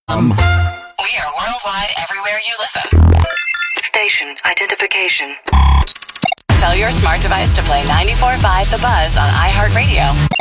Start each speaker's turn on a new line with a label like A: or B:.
A: We are worldwide everywhere you listen. Station identification. Tell your smart device to play 94.5 The Buzz on iHeartRadio.